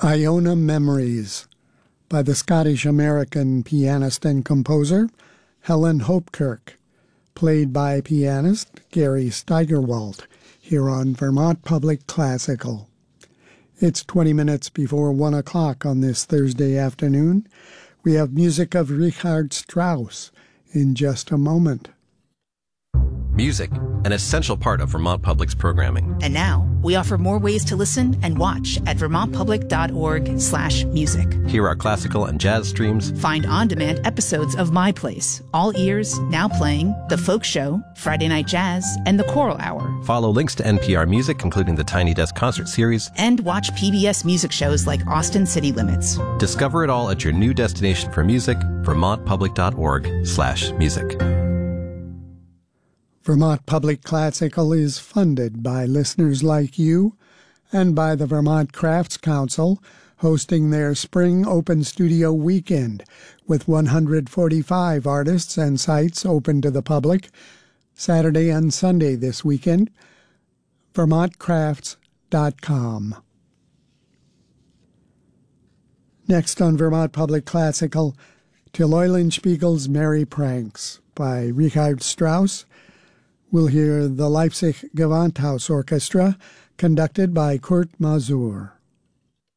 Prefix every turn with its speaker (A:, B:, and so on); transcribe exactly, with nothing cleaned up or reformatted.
A: Iona Memories by the Scottish-American pianist and composer Helen Hopkirk, played by pianist Gary Steigerwald, here on Vermont Public Classical. It's twenty minutes before one o'clock on this Thursday afternoon. We have music of Richard Strauss in just a moment.
B: Music, an essential part of Vermont Public's programming.
C: And now, we offer more ways to listen and watch at vermontpublic.org slash music.
B: Hear our classical and jazz streams.
C: Find on-demand episodes of My Place, All Ears, Now Playing, The Folk Show, Friday Night Jazz, and The Choral Hour.
B: Follow links to N P R Music, including the Tiny Desk Concert Series.
C: And watch P B S music shows like Austin City Limits.
B: Discover it all at your new destination for music, vermontpublic.org slash music.
A: Vermont Public Classical is funded by listeners like you and by the Vermont Crafts Council, hosting their Spring Open Studio Weekend with one hundred forty-five artists and sites open to the public, Saturday and Sunday this weekend. vermont crafts dot com. Next on Vermont Public Classical, Till Eulenspiegel's Merry Pranks by Richard Strauss. We'll hear the Leipzig Gewandhaus Orchestra, conducted by Kurt Masur.